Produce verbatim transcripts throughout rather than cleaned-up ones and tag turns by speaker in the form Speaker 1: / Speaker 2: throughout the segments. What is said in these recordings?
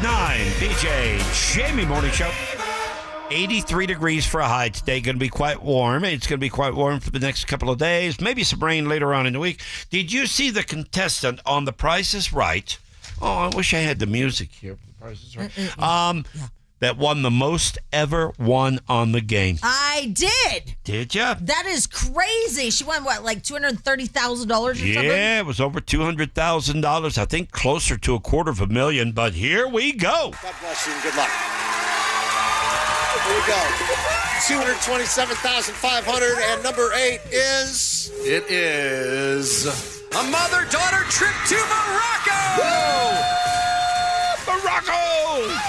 Speaker 1: nine, B J Jamie Morning Show. eighty-three degrees for a high today. Going to be quite warm. It's going to be quite warm for the next couple of days. Maybe some rain later on in the week. Did you see the contestant on The Price is Right? Oh, I wish I had the music here for The Price is Right. Um, yeah. That won the most ever won on the game.
Speaker 2: I did.
Speaker 1: Did ya?
Speaker 2: That is crazy. She won, what, like two hundred thirty thousand dollars or
Speaker 1: yeah,
Speaker 2: something?
Speaker 1: Yeah, it was over two hundred thousand dollars. I think closer to a quarter of a million. But here we go.
Speaker 3: God bless you and good luck. Here we go. two hundred twenty-seven thousand five hundred dollars, and number eight is...
Speaker 4: It is a mother-daughter trip to Morocco!
Speaker 1: Woo! Morocco!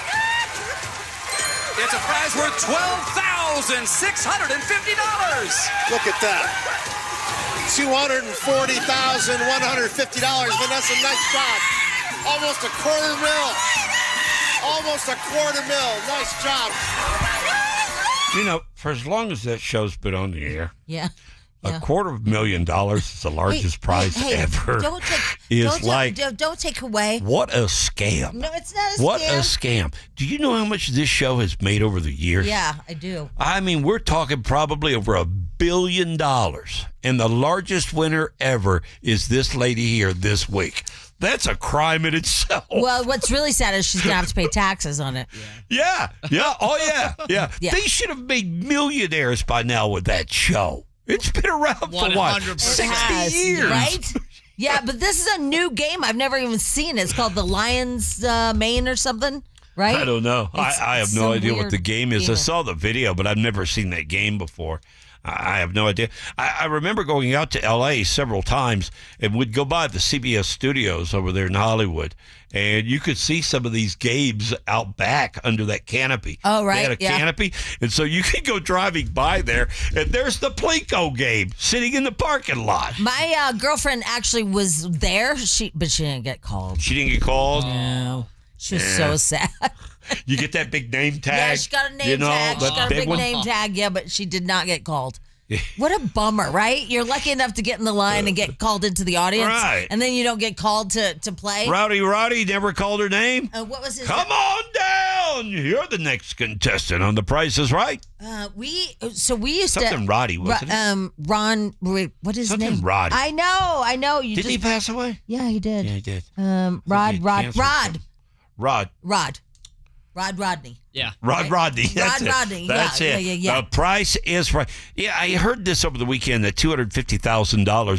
Speaker 4: It's a prize worth twelve thousand six hundred fifty dollars.
Speaker 3: Look at that. two hundred forty thousand one hundred fifty dollars. Vanessa, nice job. Almost a quarter mil. Almost a quarter mil. Nice job.
Speaker 1: You know, for as long as that show's been on the air,
Speaker 2: yeah,
Speaker 1: a
Speaker 2: yeah.
Speaker 1: quarter of a million dollars is the largest
Speaker 2: hey,
Speaker 1: prize
Speaker 2: hey, hey,
Speaker 1: ever.
Speaker 2: Don't take,
Speaker 1: is
Speaker 2: don't,
Speaker 1: like
Speaker 2: don't, don't take away.
Speaker 1: What a scam!
Speaker 2: No, it's not a
Speaker 1: what
Speaker 2: scam.
Speaker 1: a scam! Do you know how much this show has made over the years?
Speaker 2: Yeah, I do.
Speaker 1: I mean, we're talking probably over a billion dollars, and the largest winner ever is this lady here this week. That's a crime in itself.
Speaker 2: Well, what's really sad is she's going to have to pay taxes on it.
Speaker 1: Yeah. yeah, yeah, oh yeah, yeah.
Speaker 2: Yeah.
Speaker 1: They should have made millionaires by now with that show. It's been around for what, sixty years,
Speaker 2: right? Yeah, but this is a new game. I've never even seen it. It's called the Lion's uh, Mane or something, right?
Speaker 1: I don't know. I, I have no idea what the game is.
Speaker 2: Game.
Speaker 1: I saw the video, but I've never seen that game before. I have no idea. I, I remember going out to L A several times and would go by the C B S studios over there in Hollywood, and you could see some of these games out back under that canopy.
Speaker 2: Oh, right.
Speaker 1: They had a
Speaker 2: yeah.
Speaker 1: canopy, and so you could go driving by there, and there's the Plinko game sitting in the parking lot.
Speaker 2: My uh, girlfriend actually was there, She, but she didn't get called.
Speaker 1: She didn't get called?
Speaker 2: No. She was
Speaker 1: Yeah.
Speaker 2: so sad.
Speaker 1: You get that big name tag?
Speaker 2: Yeah, she got a name
Speaker 1: you know,
Speaker 2: tag. She
Speaker 1: that
Speaker 2: got a big
Speaker 1: one?
Speaker 2: name tag, yeah, but she did not get called. What a bummer, right? You're lucky enough to get in the line and get called into the audience.
Speaker 1: Right.
Speaker 2: And then you don't get called to, to play.
Speaker 1: Rowdy Roddy never called her name?
Speaker 2: Uh, what was his
Speaker 1: Come on down. You're the next contestant on The Price is Right.
Speaker 2: Uh, we so we used
Speaker 1: Something
Speaker 2: to
Speaker 1: Roddy, wasn't
Speaker 2: Ro-
Speaker 1: it?
Speaker 2: Um, Ron, wait, what is his
Speaker 1: Something
Speaker 2: name?
Speaker 1: Roddy.
Speaker 2: I know, I know. You
Speaker 1: Didn't
Speaker 2: just,
Speaker 1: he pass away?
Speaker 2: Yeah, he did.
Speaker 1: Yeah, he did.
Speaker 2: Um,
Speaker 1: he
Speaker 2: Rod,
Speaker 1: had
Speaker 2: Rod,
Speaker 1: cancer.
Speaker 2: Rod,
Speaker 1: Rod.
Speaker 2: Rod, Rod, Rodney.
Speaker 4: Yeah.
Speaker 1: Rod
Speaker 2: Right.
Speaker 1: Rodney. That's
Speaker 2: Rod
Speaker 1: it.
Speaker 2: Rodney,
Speaker 1: That's
Speaker 2: yeah,
Speaker 1: it.
Speaker 2: yeah, yeah, yeah.
Speaker 1: The Price is Right. Yeah, I heard this over the weekend that two hundred fifty thousand dollars